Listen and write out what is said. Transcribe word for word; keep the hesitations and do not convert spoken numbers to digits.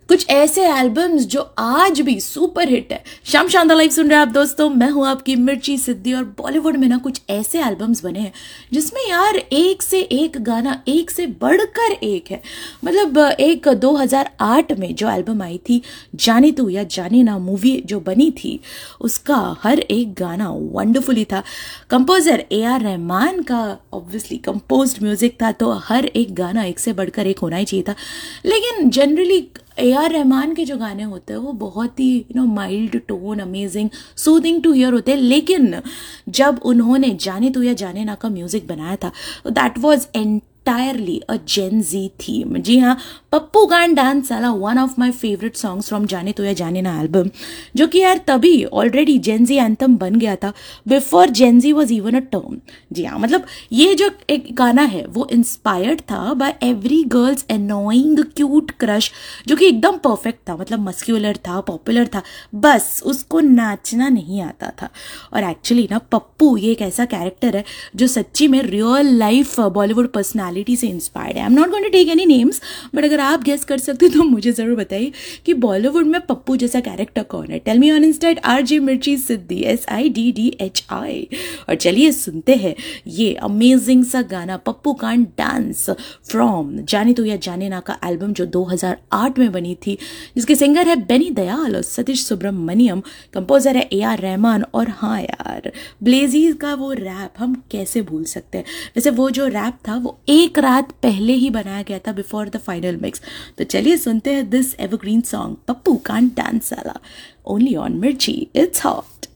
कुछ ऐसे एल्बम्स जो आज भी सुपर हिट है। शाम शानदार लाइव सुन रहे हैं आप दोस्तों, मैं हूं आपकी मिर्ची सिद्धि। और बॉलीवुड में ना कुछ ऐसे एल्बम्स बने हैं जिसमें यार एक से एक गाना एक से बढ़कर एक है। मतलब एक दो हज़ार आठ में जो एल्बम आई थी जाने तू या जाने ना, मूवी जो बनी थी, उसका हर एक गाना वंडरफुली था। कंपोजर ए आर रहमान का ऑब्वियसली कंपोज्ड म्यूजिक था, तो हर एक गाना एक से बढ़कर एक होना ही चाहिए था। लेकिन जनरली ए आर रहमान के जो गाने होते हैं वो बहुत ही you know mild tone, amazing, soothing to here होते हैं। लेकिन जब उन्होंने जाने तू या जाने ना का म्यूजिक बनाया था, that was entirely a gen ji theme. जी हाँ, पप्पू कांड डांस वाला one of my favourite songs from जाने तो या जाने ना एल्बम, जो कि यार तभी ऑलरेडी जेन जी एंथम बन गया था, before gen ji was even a term. जी हाँ, मतलब ये जो एक गाना है वो इंस्पायर्ड था bye every girls annoying cute crush, जो कि एकदम परफेक्ट था। मतलब मस्क्यूलर था, पॉपुलर था, बस उसको नाचना नहीं आता था। और एक्चुअली ना पप्पू ये एक ऐसा कैरेक्टर है जो सच्ची में रियल लाइफ बॉलीवुड पर्सनालिटी से इंस्पायर्ड है। I am not going to take any names, but अगर आप गेस कर सकते तो मुझे जरूर बताइए कि बॉलीवुड में पप्पू जैसा कैरेक्टर कौन है। Tell me on Insta eight R J मिर्ची सिद्धि, S I D D H I. और चलिए सुनते हैं ये अमेजिंग सा गाना पप्पू कांड डांस फ्रॉम जाने तो या जाने ना का एल्बम, जो दो हज़ार आठ में बनी थी, जिसके सिंगर है बेनी दयाल और सतीश सुब्रमण्यम, कंपोजर है ए आर रहमान। और हाँ यार, ब्लेजी का वो रैप हम कैसे भूल सकते हैं। वैसे वो जो रैप था वो एक रात पहले ही बनाया गया था, बिफोर द फाइनल मिक्स। तो चलिए सुनते हैं दिस एवरग्रीन सॉन्ग पप्पू कांड डांस वाला, ओनली ऑन मिर्ची, इट्स हॉट।